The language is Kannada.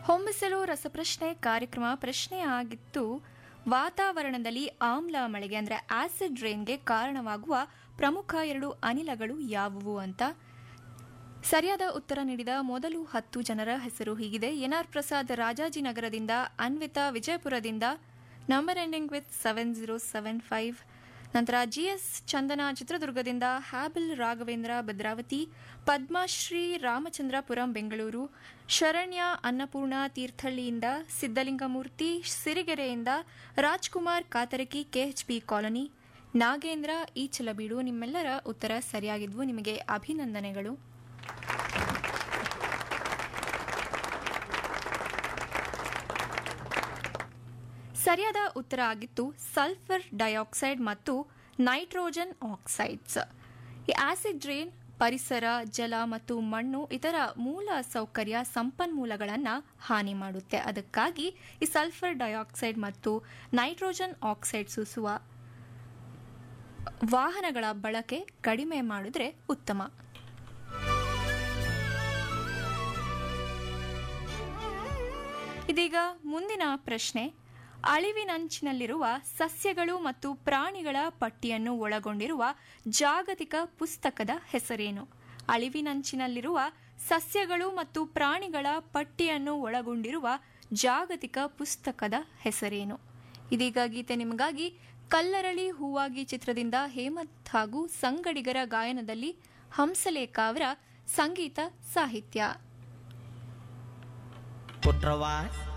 ಹೊಂಬಿಸಲು ರಸಪ್ರಶ್ನೆ ಕಾರ್ಯಕ್ರಮ ಪ್ರಶ್ನೆ ಆಗಿತ್ತು, ವಾತಾವರಣದಲ್ಲಿ ಆಮ್ಲ ಮಳೆಗೆ ಅಂದರೆ ಆಸಿಡ್ ರೇನ್ಗೆ ಕಾರಣವಾಗುವ ಪ್ರಮುಖ 2 ಅನಿಲಗಳು ಯಾವುವು ಅಂತ. ಸರಿಯಾದ ಉತ್ತರ ನೀಡಿದ ಮೊದಲು 10 ಜನರ ಹೆಸರು ಹೀಗಿದೆ: N R Prasad ರಾಜಾಜಿನಗರದಿಂದ, Anvita ವಿಜಯಪುರದಿಂದ, number ending with 7075. ನಂತರ ಜಿಎಸ್ ಚಂದನ ಚಿತ್ರದುರ್ಗದಿಂದ, ಹ್ಯಾಬಿಲ್ ರಾಘವೇಂದ್ರ ಭದ್ರಾವತಿ, ಪದ್ಮಶ್ರೀ ರಾಮಚಂದ್ರಪುರಂ ಬೆಂಗಳೂರು, ಶರಣ್ಯ ಅನ್ನಪೂರ್ಣ ತೀರ್ಥಹಳ್ಳಿಯಿಂದ, ಸಿದ್ದಲಿಂಗಮೂರ್ತಿ ಸಿರಿಗೆರೆಯಿಂದ, ರಾಜ್ಕುಮಾರ್ ಕಾತರಕಿ ಕೆಎಚ್ಪಿ ಕಾಲೋನಿ, ನಾಗೇಂದ್ರ ಈಚಲಬೀಡು. ನಿಮ್ಮೆಲ್ಲರ ಉತ್ತರ ಸರಿಯಾಗಿದ್ವು, ನಿಮಗೆ ಅಭಿನಂದನೆಗಳು. ಸರಿಯಾದ ಉತ್ತರ ಆಗಿತ್ತು ಸಲ್ಫರ್ ಡೈಆಕ್ಸೈಡ್ ಮತ್ತು ನೈಟ್ರೋಜನ್ ಆಕ್ಸೈಡ್ಸ್. ಈ ಆಸಿಡ್ ರೇನ್ ಪರಿಸರ, ಜಲ ಮತ್ತು ಮಣ್ಣು ಇತರ ಮೂಲ ಸೌಕರ್ಯ ಸಂಪನ್ಮೂಲಗಳನ್ನು ಹಾನಿ ಮಾಡುತ್ತೆ. ಅದಕ್ಕಾಗಿ ಈ ಸಲ್ಫರ್ ಡೈಆಕ್ಸೈಡ್ ಮತ್ತು ನೈಟ್ರೋಜನ್ ಆಕ್ಸೈಡ್ ಸೂಸುವ ವಾಹನಗಳ ಬಳಕೆ ಕಡಿಮೆ ಮಾಡಿದ್ರೆ ಉತ್ತಮ. ಇದೀಗ ಮುಂದಿನ ಪ್ರಶ್ನೆ: ಅಳಿವಿನಂಚಿನಲ್ಲಿರುವ ಸಸ್ಯಗಳು ಮತ್ತು ಪ್ರಾಣಿಗಳ ಪಟ್ಟಿಯನ್ನು ಒಳಗೊಂಡಿರುವ ಜಾಗತಿಕ ಪುಸ್ತಕದ ಹೆಸರೇನು? ಅಳಿವಿನಂಚಿನಲ್ಲಿರುವ ಸಸ್ಯಗಳು ಮತ್ತು ಪ್ರಾಣಿಗಳ ಪಟ್ಟಿಯನ್ನು ಒಳಗೊಂಡಿರುವ ಜಾಗತಿಕ ಪುಸ್ತಕದ ಹೆಸರೇನು? ಇದೀಗ ಗೀತೆ ನಿಮಗಾಗಿ. ಕಲ್ಲರಳಿ ಹೂವಾಗಿ ಚಿತ್ರದಿಂದ ಹೇಮಂತ್ ಹಾಗೂ ಸಂಗಡಿಗರ ಗಾಯನದಲ್ಲಿ ಹಂಸಲೇಖ ಅವರ ಸಂಗೀತ ಸಾಹಿತ್ಯ. ಕೊಟ್ರವಾ